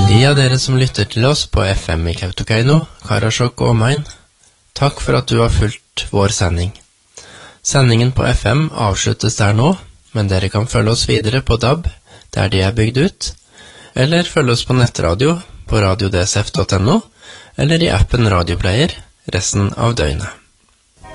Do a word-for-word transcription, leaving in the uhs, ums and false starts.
De av dere som lytter til oss på F M i Kautokeino, Karasjok og omegn, takk for at du har fulgt vår sending. Sendingen på F M avsluttes der nå, men dere kan følge oss videre på D A B, der de er bygd ut, eller følge oss på nettradio på radio d s f punktum n o, eller i appen Radioplayer resten av døgnet.